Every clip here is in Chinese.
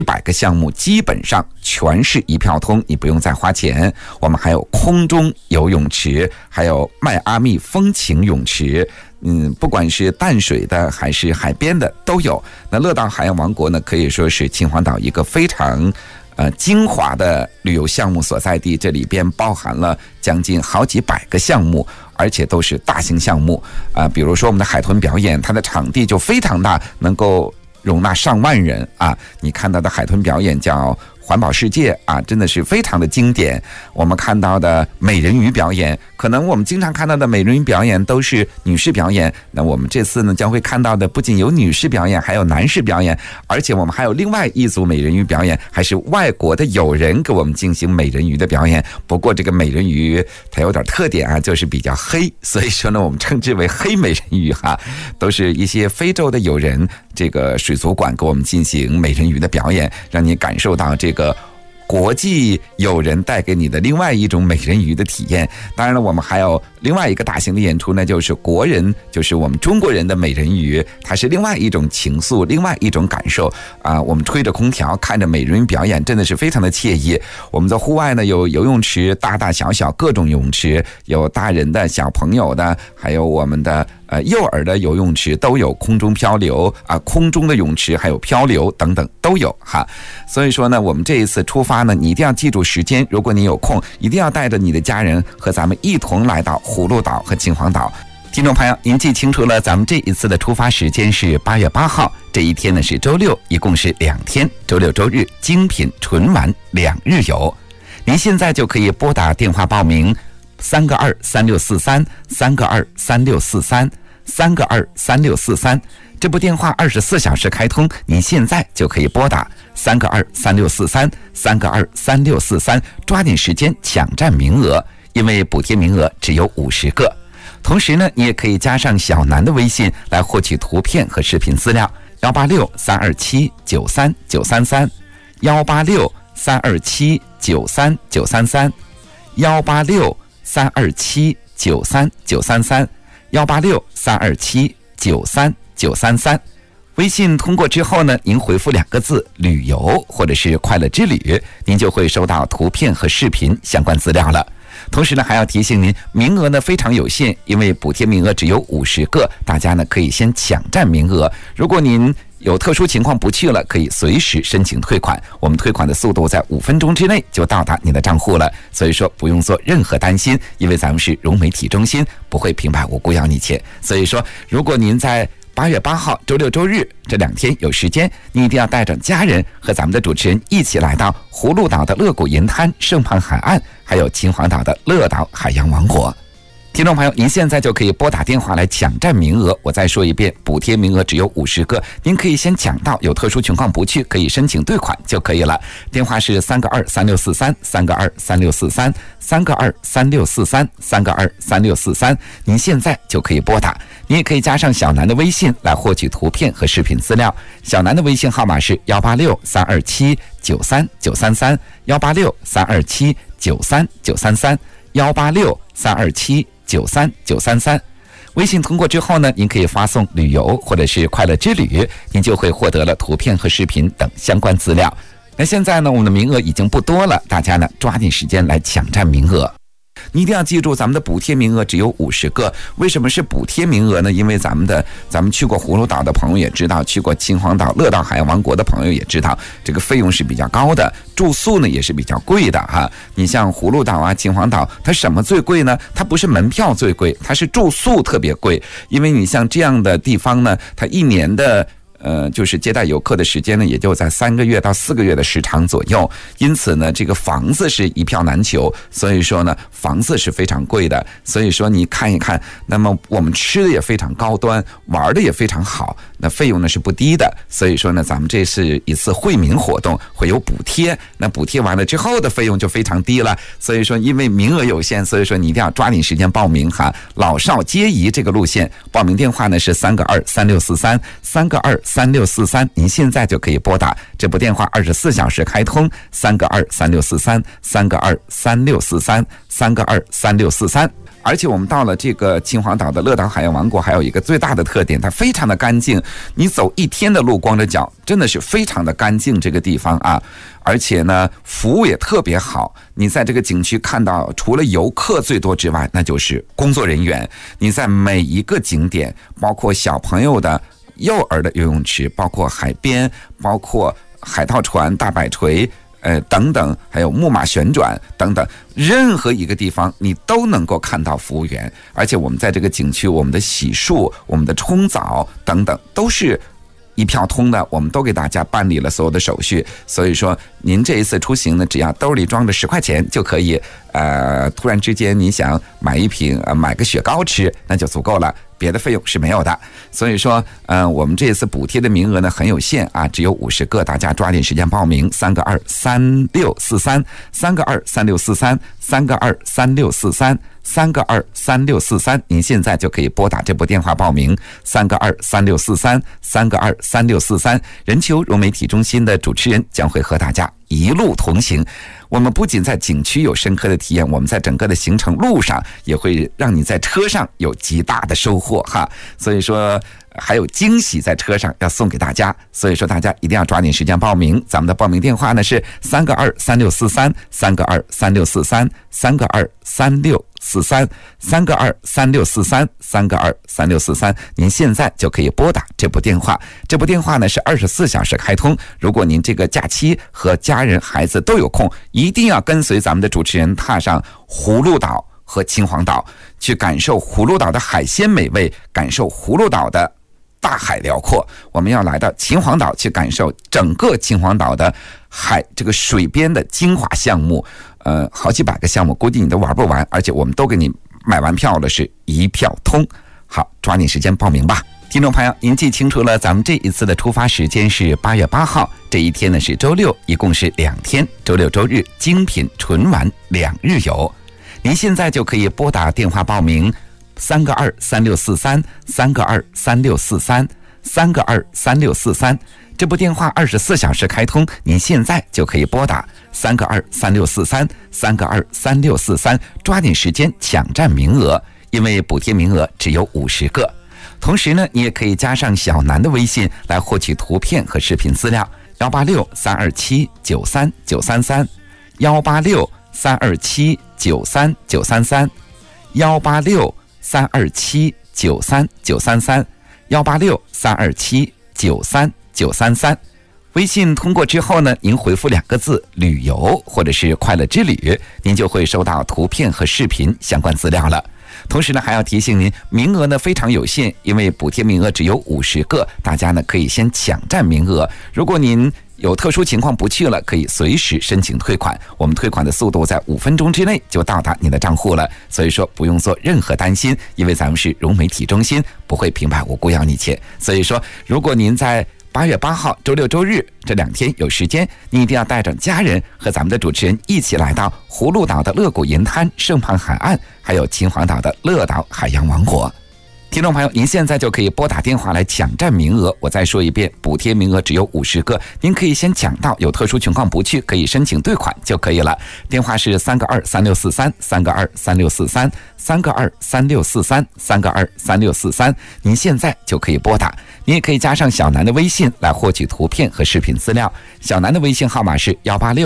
100个项目基本上全是一票通，你不用再花钱。我们还有空中游泳池，还有迈阿密风情泳池，不管是淡水的还是海边的都有。那乐岛海洋王国呢，可以说是秦皇岛一个非常精华的旅游项目所在地，这里边包含了将近好几百个项目，而且都是大型项目比如说我们的海豚表演，它的场地就非常大，能够容纳上万人你看到的海豚表演叫环保世界真的是非常的经典。我们看到的美人鱼表演，可能我们经常看到的美人鱼表演都是女士表演，那我们这次呢将会看到的不仅有女士表演，还有男士表演，而且我们还有另外一组美人鱼表演，还是外国的友人给我们进行美人鱼的表演。不过这个美人鱼它有点特点就是比较黑，所以说呢我们称之为黑美人鱼都是一些非洲的友人这个水族馆给我们进行美人鱼的表演，让你感受到这个国际友人带给你的另外一种美人鱼的体验。当然了，我们还有另外一个大型的演出呢，就是国人，就是我们中国人的美人鱼，它是另外一种情愫，另外一种感受我们吹着空调看着美人鱼表演，真的是非常的惬意。我们在户外呢有游泳池，大大小小各种游泳池，有大人的小朋友的，还有我们的幼儿的游泳池，都有空中漂流空中的泳池，还有漂流等等都有所以说呢，我们这一次出发呢，你一定要记住时间，如果你有空，一定要带着你的家人和咱们一同来到葫芦岛和秦皇岛。听众朋友，您记清楚了，咱们这一次的出发时间是8月8号，这一天呢是周六，一共是2天，周六周日精品纯玩2日游。您现在就可以拨打电话报名3个2 3643 3个2 3643 3个2 3643，这部电话24小时开通，您现在就可以拨打3个2 3643 3个2 3643，抓紧时间抢占名额，因为补贴名额只有50个。同时呢，你也可以加上小南的微信来获取图片和视频资料，186-327-93933 186-327-93933 186-327-93933 186-327-93933。微信通过之后呢，您回复2个字旅游或者是快乐之旅，您就会收到图片和视频相关资料了。同时呢，还要提醒您，名额呢非常有限，因为补贴名额只有50个，大家呢可以先抢占名额。如果您有特殊情况不去了，可以随时申请退款，我们退款的速度在5分钟之内就到达你的账户了，所以说不用做任何担心，因为咱们是融媒体中心，不会平白无故要你钱。所以说，如果您在8月8号周六周日这2天有时间，你一定要带着家人和咱们的主持人一起来到葫芦岛的乐谷银滩、圣胖海岸，还有秦皇岛的乐岛海洋王国。听众朋友，您现在就可以拨打电话来抢占名额。我再说一遍，补贴名额只有50个，您可以先抢到，有特殊情况不去可以申请兑款就可以了。电话是3个2 3643 3个2 3643 3个2 3643 3个2 3643，您现在就可以拨打。你也可以加上小南的微信来获取图片和视频资料。小南的微信号码是186-327-93933 186-327-93933 186-327-93933。微信通过之后呢，您可以发送旅游或者是快乐之旅，您就会获得了图片和视频等相关资料。那现在呢，我们的名额已经不多了，大家呢抓紧时间来抢占名额。你一定要记住，咱们的补贴名额只有50个。为什么是补贴名额呢？因为咱们去过葫芦岛的朋友也知道，去过秦皇岛、乐岛海洋王国的朋友也知道，这个费用是比较高的，住宿呢也是比较贵的你像葫芦岛秦皇岛，它什么最贵呢？它不是门票最贵，它是住宿特别贵。因为你像这样的地方呢，它一年的就是接待游客的时间呢，也就在3个月到4个月的时长左右，因此呢，这个房子是一票难求，所以说呢，房子是非常贵的。所以说你看一看，那么我们吃的也非常高端，玩的也非常好，那费用呢是不低的。所以说呢，咱们这是一次惠民活动，会有补贴，那补贴完了之后的费用就非常低了。所以说，因为名额有限，所以说你一定要抓紧时间报名老少皆宜这个路线，报名电话呢是3个2 3643 3个2 3643，您现在就可以拨打，这部电话24小时开通，3个2 3643 3个2 3643 3个2 3643。 而且我们到了这个秦皇岛的乐岛海洋王国，还有一个最大的特点，它非常的干净。你走一天的路，光着脚，真的是非常的干净这个地方啊。而且呢，服务也特别好。你在这个景区看到，除了游客最多之外，那就是工作人员。你在每一个景点，包括小朋友的、幼儿的游泳池，包括海边，包括海盗船、大摆锤。等等，还有木马旋转等等，任何一个地方你都能够看到服务员。而且我们在这个景区，我们的洗漱、我们的冲澡等等，都是一票通的，我们都给大家办理了所有的手续。所以说，您这一次出行呢，只要兜里装着10块钱就可以，突然之间你想买一瓶买个雪糕吃，那就足够了。别的费用是没有的，所以说，我们这次补贴的名额呢很有限啊，只有50个，大家抓紧时间报名，3个2 3643，3个2 3643，3个2 3643，3个2 3643，您现在就可以拨打这部电话报名，3个2 3643，3个2 3643，人球融媒体中心的主持人将会和大家一路同行。我们不仅在景区有深刻的体验，我们在整个的行程路上也会让你在车上有极大的收获哈。所以说还有惊喜在车上要送给大家，所以说大家一定要抓紧时间报名。咱们的报名电话呢是3个2 3643，3个2 3643，3个2 3643，3个2 3643，3个2 3643，您现在就可以拨打这部电话。这部电话呢是24小时开通。如果您这个假期和家人孩子都有空，一定要跟随咱们的主持人踏上葫芦岛和秦皇岛，去感受葫芦岛的海鲜美味，感受葫芦岛的大海辽阔。我们要来到秦皇岛去感受整个秦皇岛的这个水边的精华项目，好几百个项目，估计你都玩不完，而且我们都给你买完票了，是一票通。好，抓紧时间报名吧。听众朋友，您记清楚了，咱们这一次的出发时间是8月8号，这一天呢是周六，一共是2天，周六周日精品纯玩2日游。您现在就可以拨打电话报名，3个2 3643，3个2 3643，3个2 3643。这部电话24小时开通，您现在就可以拨打3个2 3643，3个2 3643，抓紧时间抢占名额，因为补贴名额只有50个。同时呢，你也可以加上小南的微信来获取图片和视频资料，186-327-93-933，186-327-93-933，186-327-93-933。微信通过之后呢，您回复2个字旅游或者是快乐之旅，您就会收到图片和视频相关资料了。同时呢，还要提醒您，名额呢非常有限，因为补贴名额只有50个，大家呢可以先抢占名额。如果您有特殊情况不去了，可以随时申请退款，我们退款的速度在5分钟之内就到达您的账户了，所以说不用做任何担心，因为咱们是融媒体中心，不会平白无故要你钱。所以说，如果您在8月8号周六周日这2天有时间，你一定要带着家人和咱们的主持人一起来到葫芦岛的乐谷银滩、圣胖海岸，还有秦皇岛的乐岛海洋王国。听众朋友，您现在就可以拨打电话来抢占名额。我再说一遍，补贴名额只有50个，您可以先抢到，有特殊情况不去可以申请兑款就可以了。电话是3个2 3643，3个2 3643，3个2 3643，3个2 3643，您现在就可以拨打。你也可以加上小南的微信来获取图片和视频资料。小南的微信号码是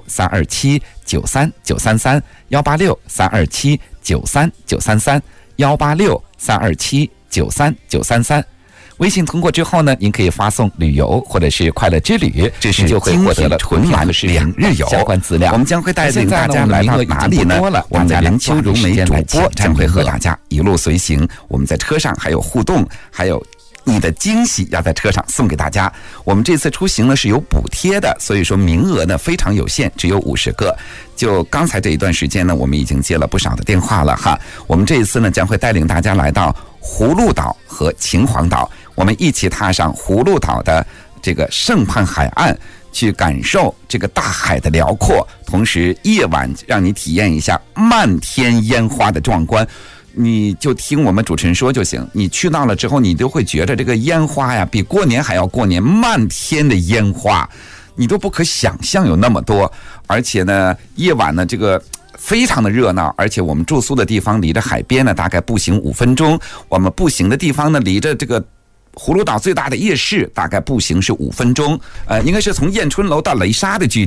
186-327-93-933，186-327-93-933，186-327-93-933。微信通过之后呢，您可以发送旅游或者是快乐之旅，这是就会获得了纯玩2日游相关资料。我们将会带领大家来到哪里呢？我们的人秋如美主播将会和大家一路随行，我们在车上还有互动，还有你的惊喜要在车上送给大家。我们这次出行呢是有补贴的，所以说名额呢非常有限，只有50个。就刚才这一段时间呢，我们已经接了不少的电话了哈。我们这一次呢将会带领大家来到葫芦岛和秦皇岛，我们一起踏上葫芦岛的这个圣胖海岸，去感受这个大海的辽阔，同时夜晚让你体验一下漫天烟花的壮观。你就听我们主持人说就行，你去到了之后，你都会觉得这个烟花呀比过年还要过年，漫天的烟花你都不可想象有那么多。而且呢，夜晚呢这个非常的热闹，而且我们住宿的地方离着海边呢，大概步行5分钟。我们步行的地方呢，离着这个葫芦岛最大的夜市大概步行是5分钟，应该是从燕春楼到雷沙的距